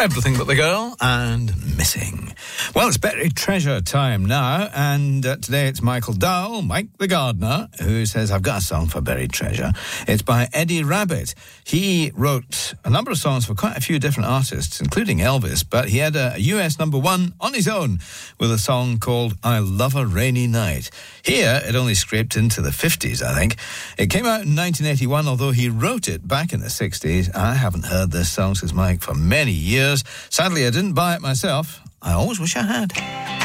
Everything But the Girl and Missing. Well, it's Buried Treasure time now, and today it's Michael Dowell, Mike the Gardener, who says, I've got a song for Buried Treasure. It's by Eddie Rabbitt. He wrote a number of songs for quite a few different artists, including Elvis, but he had a US #1 on his own with a song called I Love a Rainy Night. Here, it only scraped into the 50s, I think. It came out in 1981, although he wrote it back in the 60s. I haven't heard this song, says Mike, for many years. Sadly, I didn't buy it myself. I always wish I had.